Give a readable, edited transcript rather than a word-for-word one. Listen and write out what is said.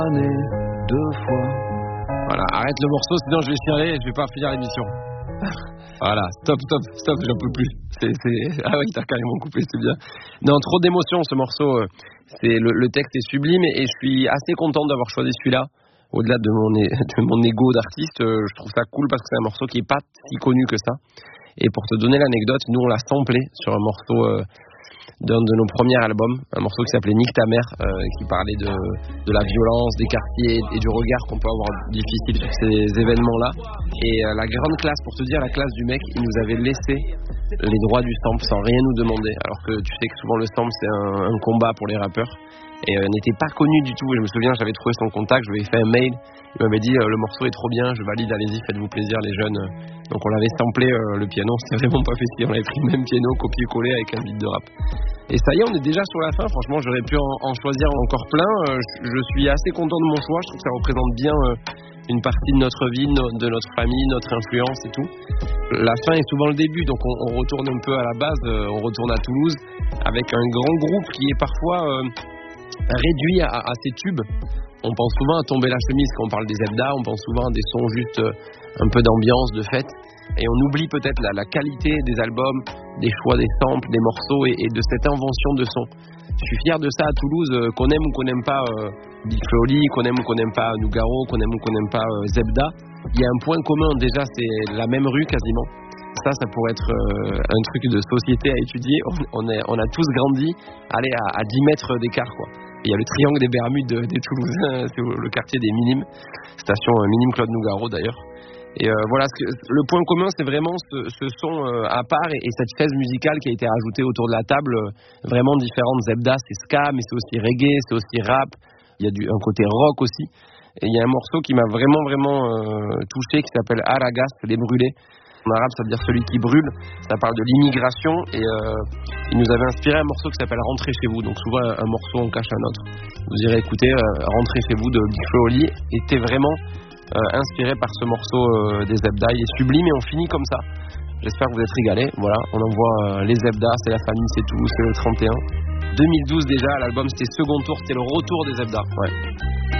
Deux fois. Voilà, arrête le morceau, sinon je vais chialer et je vais pas finir l'émission. Voilà, stop, j'en peux plus. Ah oui, t'as carrément coupé, c'est bien. Non, trop d'émotions ce morceau. Le texte est sublime et je suis assez content d'avoir choisi celui-là. Au-delà de mon ego d'artiste, je trouve ça cool parce que c'est un morceau qui est pas si connu que ça. Et pour te donner l'anecdote, nous on l'a samplé sur un morceau d'un de nos premiers albums, un morceau qui s'appelait Nique ta mère, qui parlait de la violence des quartiers et du regard qu'on peut avoir difficile sur ces événements-là. Et la grande classe, pour te dire, la classe du mec, il nous avait laissé les droits du sample sans rien nous demander, alors que tu sais que souvent le sample c'est un combat pour les rappeurs. Et n'était pas connu du tout. Et je me souviens, j'avais trouvé son contact, je lui ai fait un mail, il m'avait dit le morceau est trop bien, je valide, allez-y, faites-vous plaisir les jeunes. Donc on l'avait samplé le piano, c'était vraiment pas facile, on avait pris le même piano, copié-collé avec un beat de rap. Et ça y est, on est déjà sur la fin, franchement j'aurais pu en choisir encore plein. Je suis assez content de mon choix, je trouve que ça représente bien une partie de notre vie, de notre famille, notre influence et tout. La fin est souvent le début, donc on retourne un peu à la base, on retourne à Toulouse avec un grand groupe qui est parfois réduit à ses tubes. On pense souvent à Tomber la chemise quand on parle des Zebda, on pense souvent à des sons juste un peu d'ambiance, de fête, et on oublie peut-être la qualité des albums, des choix des samples, des morceaux et de cette invention de son. Je suis fier de ça à Toulouse, qu'on aime ou qu'on n'aime pas Big Flo Oli, qu'on aime ou qu'on n'aime pas Nougaro, qu'on aime ou qu'on n'aime pas Zebda, il y a un point commun, déjà c'est la même rue quasiment. Ça pourrait être un truc de société à étudier. On a tous grandi à 10 mètres d'écart, quoi. Il y a le triangle des Bermudes des Toulousains, c'est le quartier des Minimes, station Minime Claude Nougaro d'ailleurs. Et voilà, le point commun c'est vraiment ce son à part et cette chaise musicale qui a été rajoutée autour de la table, vraiment différente. Zebda c'est ska, mais c'est aussi reggae, c'est aussi rap, il y a un côté rock aussi. Et il y a un morceau qui m'a vraiment touché qui s'appelle Aragas, les brûlés. En arabe, ça veut dire celui qui brûle. Ça parle de l'immigration et il nous avait inspiré un morceau qui s'appelle Rentrez chez vous. Donc souvent un morceau en cache un autre. Vous irez écouter Rentrez chez vous de Big Flo Oli était vraiment inspiré par ce morceau des Zebda. Il est sublime et on finit comme ça. J'espère que vous êtes régalés. Voilà, on envoie les Zebda, c'est la famille, c'est tout, c'est le 31. 2012 déjà, l'album c'était second tour, c'était le retour des Zebda. Ouais.